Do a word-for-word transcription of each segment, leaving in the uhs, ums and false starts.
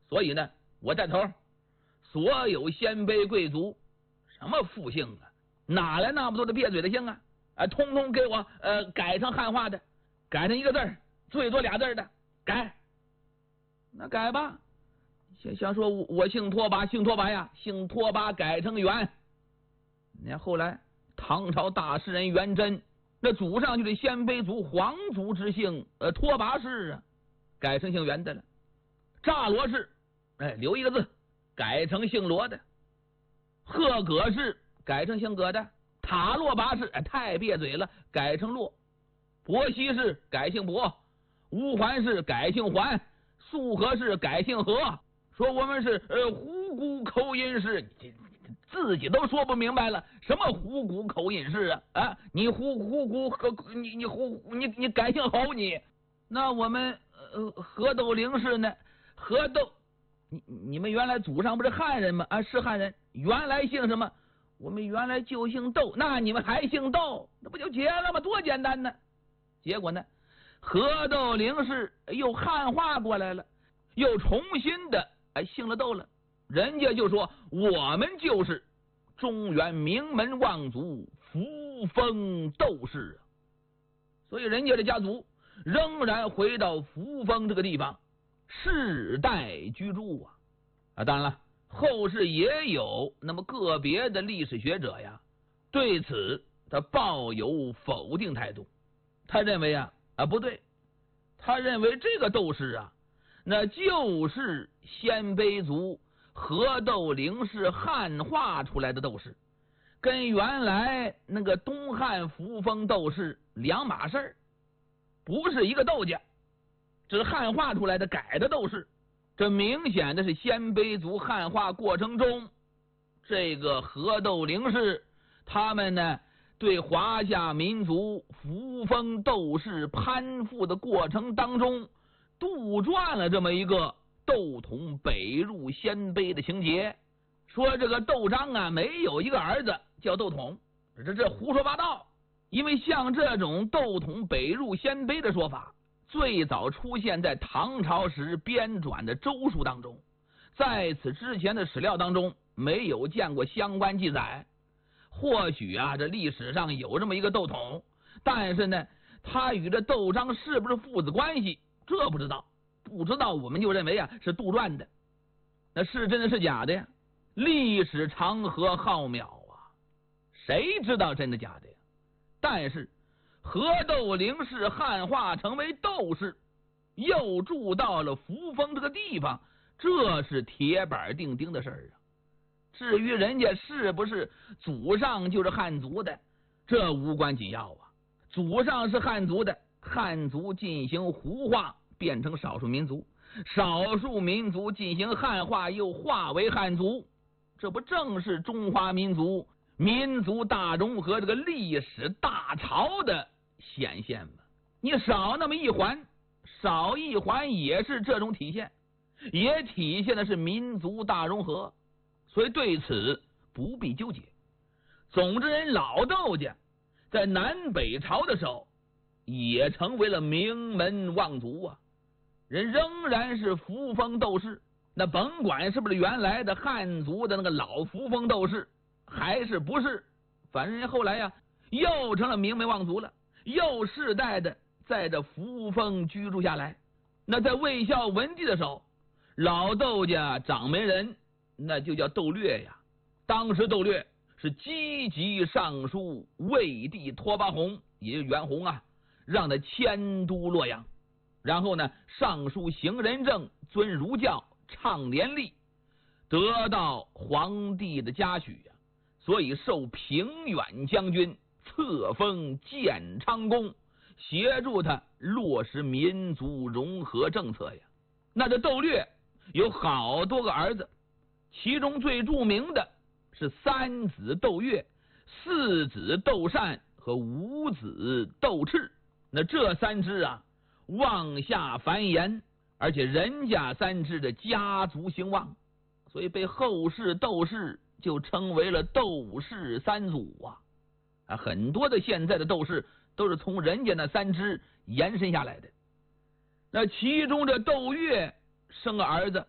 所以呢，我带头，所有鲜卑贵族，什么复姓啊，哪来那么多的别嘴的姓啊？啊，通通给我呃改成汉化的，改成一个字儿，最多俩字的，改。那改吧，想想说我我姓拓跋，姓拓跋呀，姓拓跋改成元。你看后来唐朝大诗人元稹，那祖上就是鲜卑族皇族之姓，呃，拓跋氏啊，改成姓元的了。乍罗氏，哎，留一个字，改成姓罗的。贺葛氏改成姓葛的。塔洛拔氏，哎，太别嘴了，改成洛。伯希氏改姓伯。乌桓氏改姓桓。素和氏改姓和。说我们是呃虎骨口音氏，自己都说不明白了，什么虎骨口音氏啊？啊，你虎虎骨，你你虎你你改姓侯你？那我们呃河斗灵氏呢？河斗，你你们原来祖上不是汉人吗？啊，是汉人，原来姓什么？我们原来就姓窦，那你们还姓窦，那不就结了吗？多简单呢！结果呢，河斗灵氏又汉化过来了，又重新的哎姓了窦了。人家就说我们就是中原名门望族扶风窦氏啊，所以人家的家族仍然回到扶风这个地方世代居住啊啊！当然了。后世也有那么个别的历史学者呀，对此他抱有否定态度。他认为啊啊不对，他认为这个窦氏啊，那就是鲜卑族河斗灵氏汉化出来的窦氏，跟原来那个东汉扶风窦氏两码事儿，不是一个窦家，这是汉化出来的改的窦氏。这明显的是鲜卑族汉化过程中，这个河斗灵氏他们呢对华夏民族扶风窦氏攀附的过程当中，杜撰了这么一个窦统北入鲜卑的情节，说这个窦章啊没有一个儿子叫窦统，这这胡说八道。因为像这种窦统北入鲜卑的说法，最早出现在唐朝时编纂的周书当中，在此之前的史料当中没有见过相关记载。或许啊，这历史上有这么一个窦统，但是呢，他与这窦章是不是父子关系，这不知道，不知道我们就认为啊是杜撰的。那是真的是假的呀？历史长河浩渺啊，谁知道真的假的呀？但是河斗灵氏汉化成为窦氏，又住到了扶风这个地方，这是铁板钉钉的事儿啊。至于人家是不是祖上就是汉族的，这无关紧要啊。祖上是汉族的，汉族进行胡化，变成少数民族；少数民族进行汉化，又化为汉族，这不正是中华民族民族大融合这个历史大潮的显现吗？你少那么一环，少一环也是这种体现，也体现的是民族大融合。所以对此不必纠结。总之，人老窦家在南北朝的时候也成为了名门望族啊，人仍然是扶风窦氏。那甭管是不是原来的汉族的那个老扶风窦氏，还是不是，反正人后来呀、啊、又成了名门望族了，又世代的在这扶风居住下来。那在魏孝文帝的时候，老窦家掌门人那就叫窦略呀。当时窦略是积极上书魏帝拓跋宏，也就是袁弘啊，让他迁都洛阳，然后呢上书行仁政，尊儒教，倡廉吏，得到皇帝的嘉许呀、啊，所以受平远将军，册封建昌公，协助他落实民族融合政策呀。那这窦略有好多个儿子，其中最著名的是三子窦岳、四子窦善和五子窦赤。那这三支啊，望下繁衍，而且人家三支的家族兴旺，所以被后世窦氏就称为了窦氏三祖啊。啊，很多的现在的窦氏都是从人家那三支延伸下来的。那其中这窦岳生个儿子，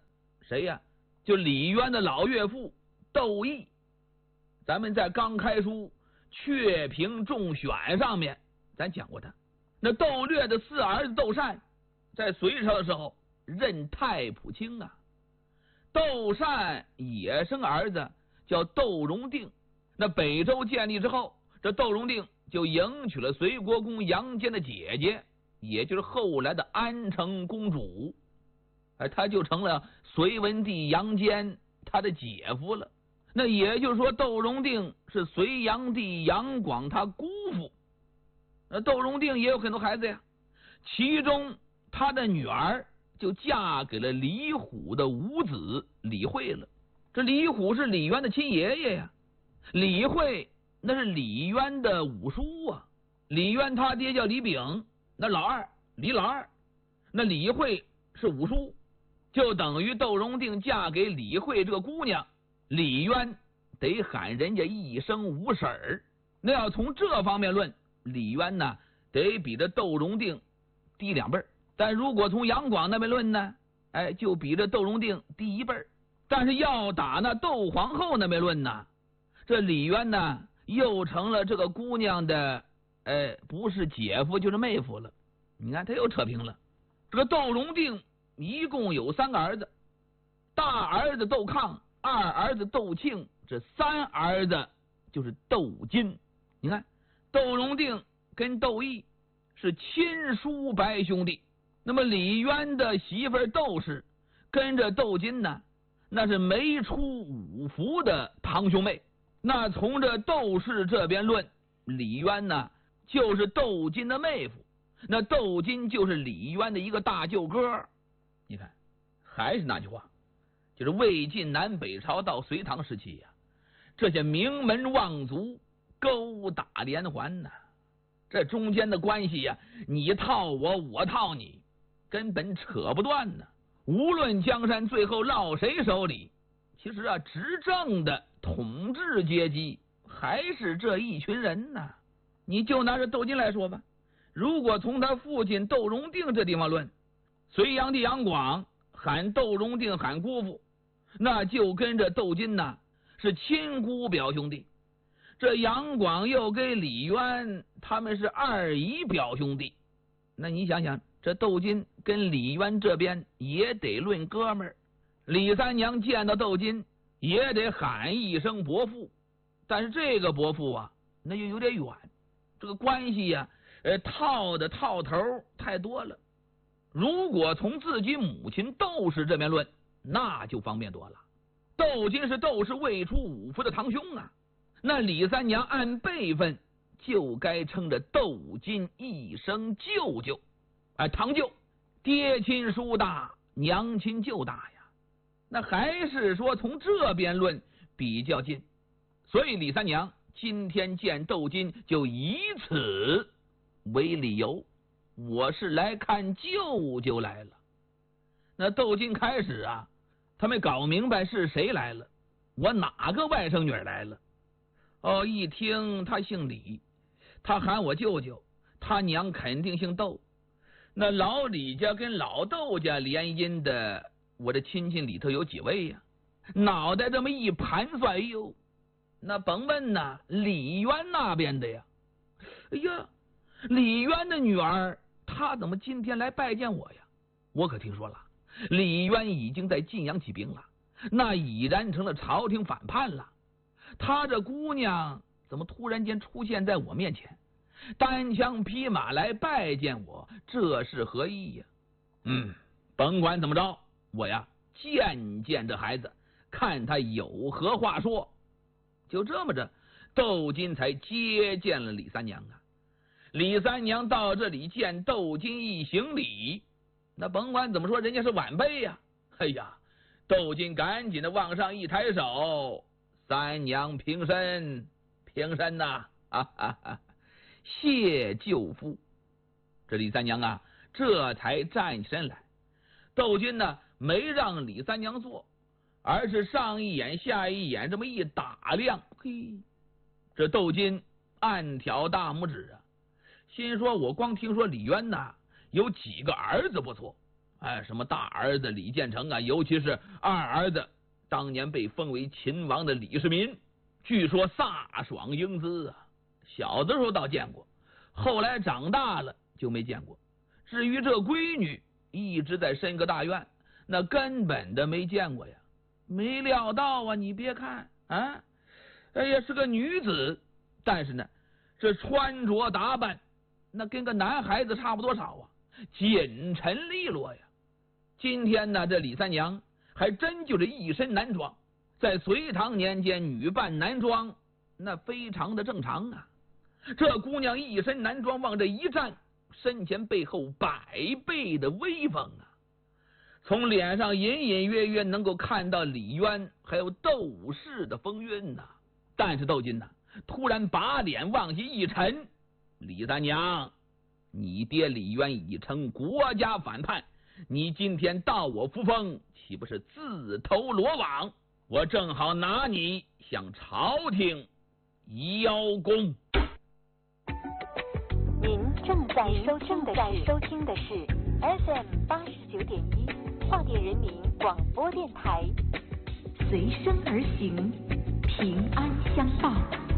谁呀？就李渊的老岳父窦毅。咱们在刚开书雀屏中选上面咱讲过他。那窦略的四儿子窦善在隋朝的时候任太仆卿啊。窦善也生儿子叫窦融定。那北周建立之后，这窦融定就迎娶了隋国公杨坚的姐姐，也就是后来的安成公主。哎，他就成了隋文帝杨坚他的姐夫了。那也就是说，窦融定是隋炀帝杨广他姑父。那窦融定也有很多孩子呀，其中他的女儿就嫁给了李虎的五子李惠了。这李虎是李渊的亲爷爷呀，李惠那是李渊的五叔啊。李渊他爹叫李炳，那老二李老二，那李惠是五叔，就等于窦融定嫁给李惠这个姑娘，李渊得喊人家一声五婶儿。那要从这方面论，李渊呢得比这窦融定低两辈儿。但如果从杨广那边论呢，哎，就比这窦融定低一辈儿。但是要打那窦皇后那边论呢，这李渊呢又成了这个姑娘的，哎，不是姐夫就是妹夫了。你看他又扯平了。这个窦融定一共有三个儿子，大儿子窦抗，二儿子窦庆，这三儿子就是窦金。你看窦融定跟窦毅是亲叔伯兄弟，那么李渊的媳妇窦氏跟着窦金呢，那是没出五服的堂兄妹。那从这窦氏这边论，李渊呢就是窦金的妹夫，那窦金就是李渊的一个大舅哥。你看还是那句话，就是魏晋南北朝到隋唐时期呀、啊，这些名门望族勾打连环呐、啊，这中间的关系呀、啊，你套我，我套你，根本扯不断呢。无论江山最后落谁手里，其实啊，执政的统治阶级还是这一群人呐。你就拿着窦金来说吧，如果从他父亲窦融定这地方论，隋炀帝杨广喊窦融定喊姑父，那就跟着窦金呐是亲姑表兄弟。这杨广又跟李渊他们是二姨表兄弟，那你想想，这窦金跟李渊这边也得论哥们儿。李三娘见到窦金也得喊一声伯父，但是这个伯父啊那就有点远，这个关系呀、啊、呃，套的套头太多了。如果从自己母亲窦氏这边论，那就方便多了。窦金是窦氏未出五服的堂兄啊，那李三娘按辈分就该称着窦金一声舅舅，哎，堂舅，爹亲叔大，娘亲舅大呀。那还是说从这边论比较近，所以李三娘今天见窦金就以此为理由，我是来看舅舅来了。那窦金开始啊，他没搞明白是谁来了，我哪个外甥女儿来了。哦，一听他姓李，他喊我舅舅，他娘肯定姓窦。那老李家跟老窦家联姻的，我的亲戚里头有几位呀、啊？脑袋这么一盘算，哎呦，那甭问呐，李渊那边的呀。哎呀，李渊的女儿，她怎么今天来拜见我呀？我可听说了，李渊已经在晋阳起兵了，那已然成了朝廷反叛了。她这姑娘怎么突然间出现在我面前，单枪匹马来拜见我，这是何意呀？嗯，甭管怎么着，我呀见见这孩子，看他有何话说。就这么着，窦金才接见了李三娘啊。李三娘到这里见窦金一行礼，那甭管怎么说，人家是晚辈呀、啊。哎呀，窦金赶紧的往上一抬手，三娘平身，平身呐、啊，哈哈哈，谢舅父。这李三娘啊，这才站起身来。窦金呢，没让李三娘坐，而是上一眼下一眼这么一打量，嘿，这窦金暗挑大拇指啊，心说我光听说李渊呐有几个儿子不错， 哎，什么大儿子李建成啊，尤其是二儿子，当年被封为秦王的李世民，据说飒爽英姿啊。小的时候倒见过，后来长大了就没见过。至于这闺女，一直在深阁大院，那根本的没见过呀。没料到啊，你别看啊，哎呀是个女子，但是呢，这穿着打扮那跟个男孩子差不多少啊，紧沉利落呀。今天呢，这李三娘还真就是一身男装，在隋唐年间，女扮男装那非常的正常啊。这姑娘一身男装往这一站，身前背后百倍的威风啊！从脸上隐隐约约能够看到李渊还有窦氏的风韵呐、啊。但是窦金呐、啊，突然把脸往下一沉，李三娘，你爹李渊已成国家反叛，你今天到我扶风，岂不是自投罗网？我正好拿你向朝廷邀功。 您正在收听的是收听的是 F M 八十九点一化电人民广播电台， 随声而行，平安相伴。